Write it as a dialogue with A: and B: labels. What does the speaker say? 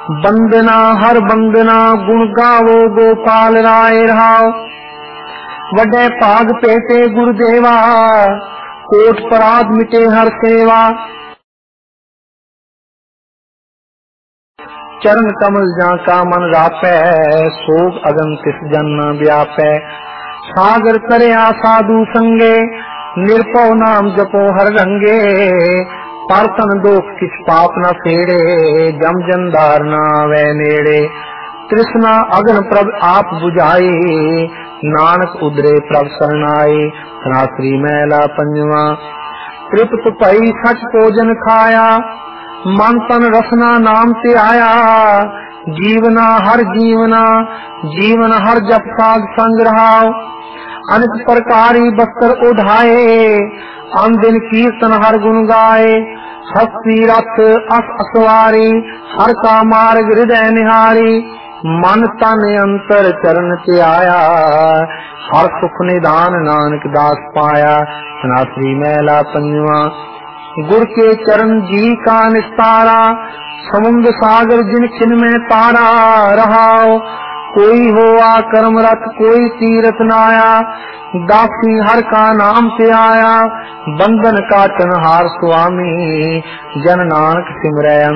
A: बंदना हर बंदना गुण गावो गोपाल राय रहाओ। वडे भाग पेटे गुरुदेवा कोट पराध मिटे हर सेवा। चरण कमल जाका मन रापै सोग अगन तिस जन न व्यापै। सागर करया साधु संगे निर्भव नाम जपो हर रंगे। परतन दोष किछ पाप न फेड़े जम जंदार न आवे नेड़े। तृष्णा अगन प्रभ आप बुझाई नानक उदरे प्रभ सरनाई। रात्रि मैला पंजवा तृप्त भई सच भोजन खाया मन तन रसना नाम ते आया। जीवना जीवन हर जप साध संग रहाओ। अनेक प्रकारी बस्तर उधाए अन दिन कीर्तन हर गुण गाए। हस्ती रथ अस असवारी हर का मार्ग हृदय निहारी। मन तन अंतर चरण ते आया हर सुख निदान नानक दास पाया। सनातनी मैला पंजवा गुर के चरण जी का निस्तारा। समुद्र सागर जिन छिन में तारा रहाओ। कोई होआ कर्म रत कोई तीरथ नाया। दासी हर का नाम से आया बंधन काटन हार स्वामी। जन नानक सिमरै